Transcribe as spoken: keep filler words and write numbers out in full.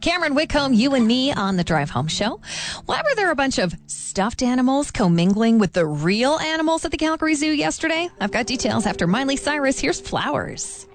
Cameron Whitcomb, you and me on the Drive Home Show. Why were there a bunch of stuffed animals commingling with the real animals at the Calgary Zoo yesterday? I've got details after Miley Cyrus. Here's Flowers.